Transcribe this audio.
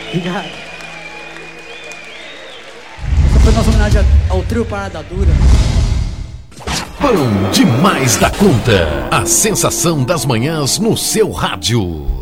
Obrigado. Essa foi nossa homenagem ao trio Parada Dura. Bom demais da conta. A sensação das manhãs no seu rádio.